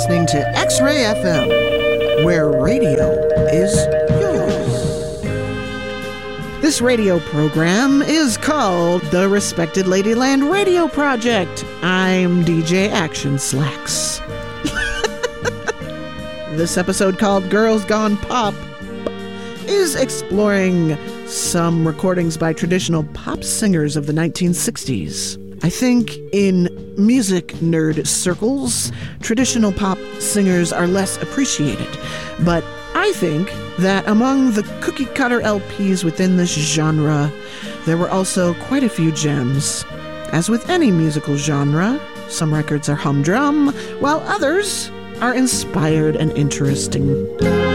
listening to X-Ray FM, where radio is yours. This radio program is called the Respected Ladyland Radio Project. I'm DJ Action Slacks. This episode, called Girls Gone Pop, is exploring some recordings by traditional pop singers of the 1960s. I think in music nerd circles, traditional pop singers are less appreciated, but I think that among the cookie-cutter LPs within this genre, there were also quite a few gems. As with any musical genre, some records are humdrum, while others are inspired and interesting.